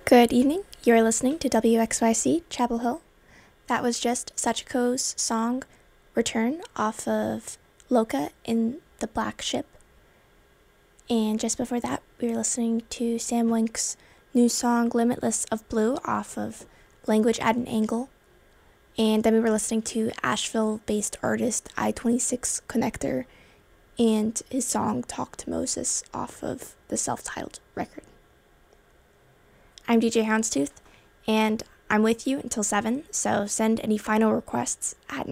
Good evening. You're listening to WXYC Chapel Hill. That was just Sachiko's song Return off of Loka in the Black Ship. And just before that, we were listening to Sam Wink's new song Limitless of Blue off of Language at an Angle. And then we were listening to Asheville-based artist I-26 Connector and his song Talk to Moses off of the self-titled record. I'm DJ Houndstooth, and I'm with you until 7, so send any final requests at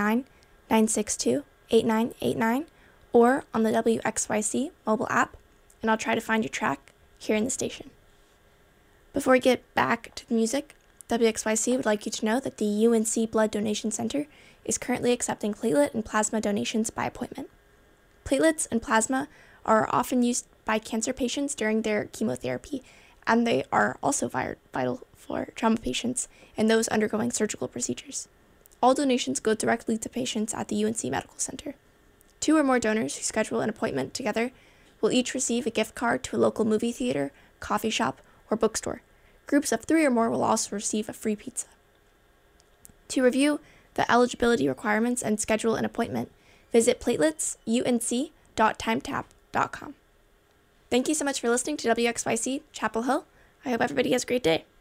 919-962-8989 or on the WXYC mobile app, and I'll try to find your track here in the station. Before we get back to the music, WXYC would like you to know that the UNC Blood Donation Center is currently accepting platelet and plasma donations by appointment. Platelets and plasma are often used by cancer patients during their chemotherapy, and they are also vital for trauma patients and those undergoing surgical procedures. All donations go directly to patients at the UNC Medical Center. 2 or more donors who schedule an appointment together will each receive a gift card to a local movie theater, coffee shop, or bookstore. Groups of 3 or more will also receive a free pizza. To review the eligibility requirements and schedule an appointment, visit plateletsunc.timetap.com. Thank you so much for listening to WXYC Chapel Hill. I hope everybody has a great day.